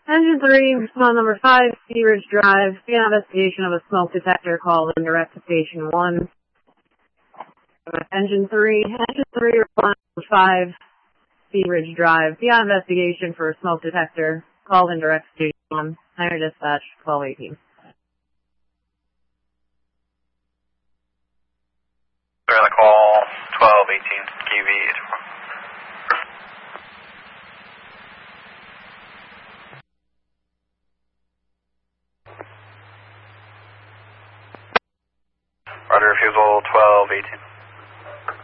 Engine 3, respond number 5, Sea Ridge Drive. The investigation of a smoke detector called in direct to Station 1. Engine 3, respond number 5, Sea Ridge Drive. The investigation for a smoke detector called in direct to Station 1. Higher dispatch, 1218. They're on the call, 1218, QV. Roger, refusal 1218.